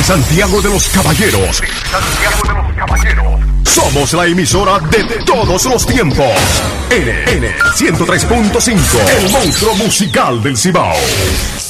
Santiago de los Caballeros. Somos la emisora de todos los tiempos. N 103.5, el monstruo musical del Cibao.